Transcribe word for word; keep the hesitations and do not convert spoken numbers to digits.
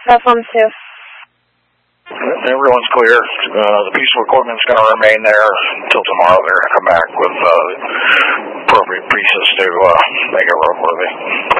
Platform two. Everyone's clear. Uh, the piece of equipment's going to remain there until tomorrow. They're going to come back with uh, appropriate pieces to uh, make it roadworthy.